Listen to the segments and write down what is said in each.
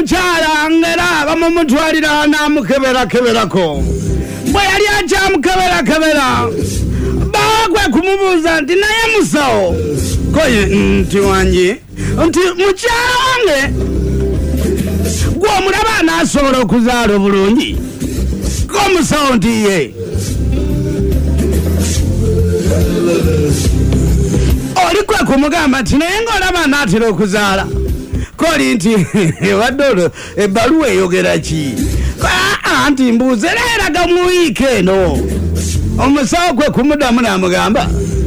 omukyala ngera bamumutwalira n'amukeberako bwe yali akyamukebera bagwe kumubuuza nti naye musawo koye nti wange nti mukyala wange gwe omulaba anaasobola okuzaala obulungi k'omusawo nti ye oli kwe kumugamba nti naye ng'olaba anaatera okuzaala koli nti wadde olwo ebbaluwa eyogera ki nti mbuuze era eraga mu wiiki eno omusawo kwe kumuddamu n'amugamba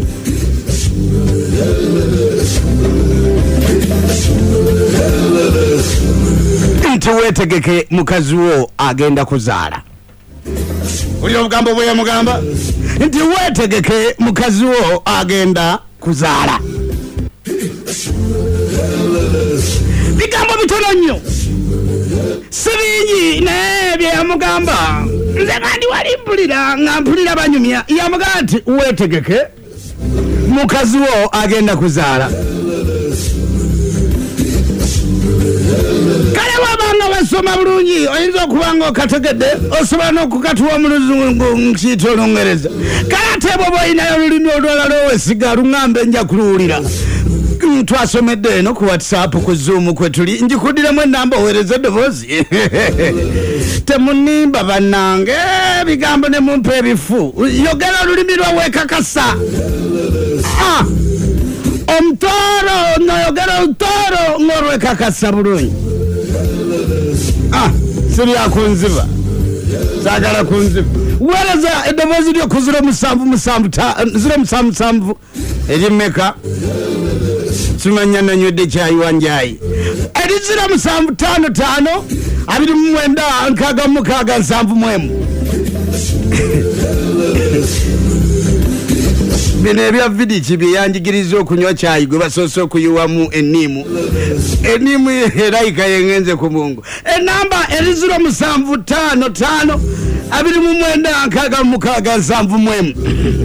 nti weetegeke mukazi wo agenda kuzaala. Oli obugambo bwe yamugamba nti weetegeke mukazi wo agenda kuzaala. Bigambo bitono nnyo si bingi naye bye yamugamba nze kandi wali mpulira nga mpulira banyumya yamugamba nti weetegeke mukazi wo agenda kuzaala. Kale wabanga wasoma bulungi oyinza okubanga okategedde osobola n'okukatuwa mu luzungu nkiyita Olungereza. Kale ate bw'oba olinayo olulimi olulala lw'owesiga luŋŋambe nja kuluwulira. Twasomedde eno ku WhatsApp ku Zoom kwe tuli njikuddiramu ennamba oweereza eddoboozi. Temunimba bannange bigambo ne mumpa ebifu yogera olulimi lw'owekakasa. Omutoro noyogera olutoro ng'olwekakasa bulungi. Sirya kunziba saagala kunziba weereza eddoboozi lyo ku 077 erimmeka simanya nanywedde kyayi wanjayi eri 0755 29 66 bino ebya vidiki byeyanjigiriza okunywa kyayi gwe basoose okuyiwamu ennimu erayika yengenze ku mungu. Enamba eri 0755 29 66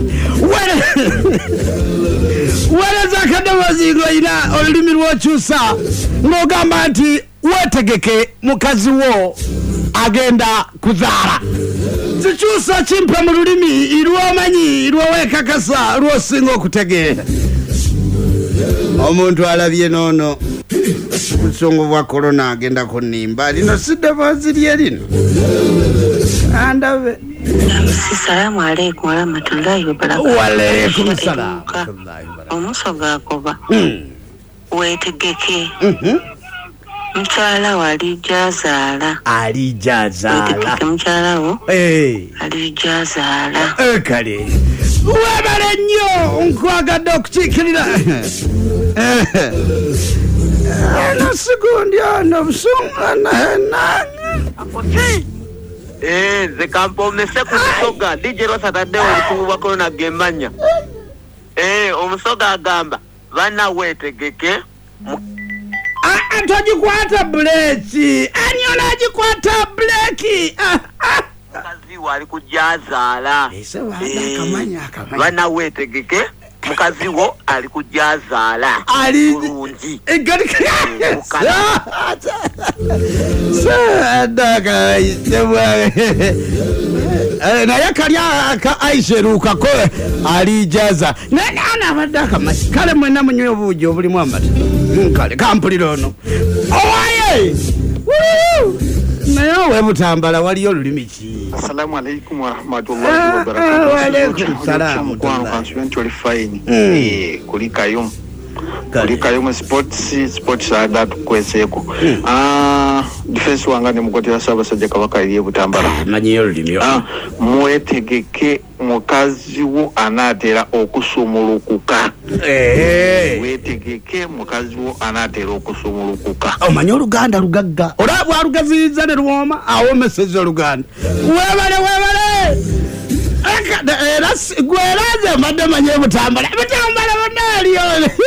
weereza akadoboozi ng'olina olulimi lw'okyusa ng'ogamba nti weetegeke mukazi wo agenda kuzaala. Zikyusa kimpe mu lulimi lw'omanyi lw'owekakasa lw'osinga okutegeera. Omuntu alabye noono busungu bwa korona agenda kunimba lino si ddoboozi lye lino andabe. Assalamu alaikum warahmatullahi wabarakatuh. Wa alaikum salaam. Omusoga agoba weetegeke mukyala wo alijazaala. Alijazaala mukyala wo alijazaala. Kale webale nnyo nkwagadde okukiikirira ono sigundi ono busungana henange ze kampomese ku musoga DJ lwasataddewo obusungu bwa korona gembanya. Omusoga agamba bana weetegeke togikwata buleki ani onagikwata buleki mukazi wo ali kujazaala. Bana weetegeke mukazi wo ali kujazaala bulungi. Naye kali aisherukako alijaza nana abadde akamanyi. Kale mwena munywe obuugi obulimu amata kale kampulira ono owaye naye owebutambala waliyo olulimi ki. Assalamu alaikum warahmatullahi wabarakatuh. Wa alaikum salaam. Constituency fine kulikayo sports ada tukweseko. Defense wanga ne mukotera Ssaabasajja Kabaka aliye butambala manyi olulimi mwetegeke mukazi wo anaatera okusumulukuka. Weetegeke mukazi wo anaatera okusumulukuka. Omanyi Oluganda lugagga olaba alugaziyiza ne lwoma awomeseza Oluganda. Webale era gweraze mbadde manye butambala bonna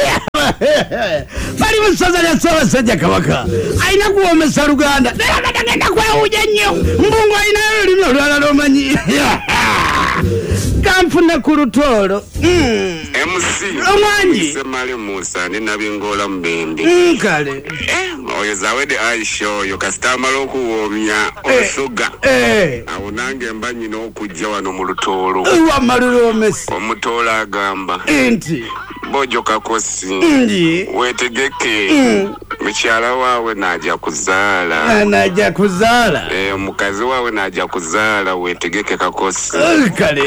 bali mu ssaza lya Ssaabasajja Kabaka alina kuwomesa Luganda naye agenda kwewuuja nnyo mbungu alinayo olulimi olulala lw'omanyi kanfune ku lutoolo. MC Omwanyi Semale Musa ni nabingola mbende kale oyo zawede Aisha oyo kastamala okuwomya omusoga awo nange mbanyi n'okujja wano mu lutoolo wamalulu omesi omutoolo agamba enti Bojo Kakosi wetegeke mukyala waawe najja kuzaala omukazi waawe najja kuzaala wetegeke Kakosi kale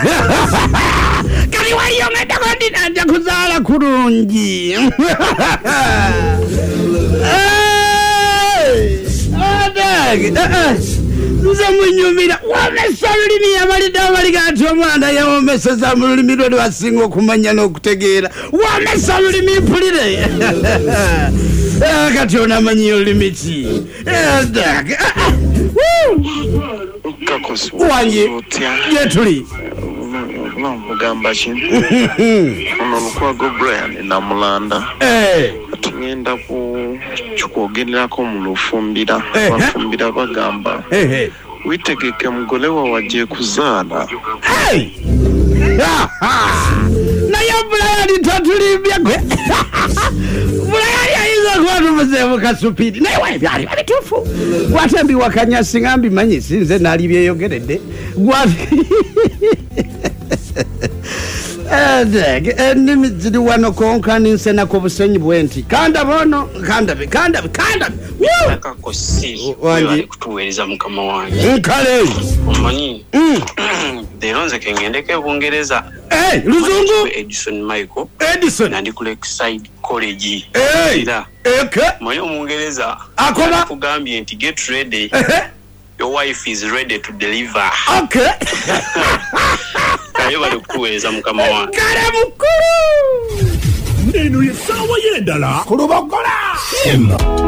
kali waliyongedde kondi najja kuzaala kurungi nze munyumira womesa olulimi yabalidde abaliga ati omwana yawomeseza mu lulimi lwe lwasinga okumanya n'okutegeera womesa olulimi mpulire kati onamanyiyo olulimi ki Kakosi wange yetuli mugamba ki ono Lukwago Brian Namulanda tugenda kukwogererako mu lufumbira bafumbira bagamba witegeke mugole wawe ajje kuzaala naye Brian tatulimbye gwe Brian ayinza kuba tumuzeemu kasupiri naye wabyali babituufu gwatembiwa kanyasi nga mbimanyi sinze naali byeyogeredde ennimi ziri wano konkaninse ku busenyi bwenti kandabono kandabe Kakosi wali kutuweereza mukama wange nkale omanyi leero nze kengendeko Bungereza luzungu Edison Michael nandi ku Lakeside College era omanyi Omungereza akola kugambye nti get ready your wife is ready to deliver kayo bali kutuweereza mukama wange kale mukulu eno yesawa y'eddala ku Lubogola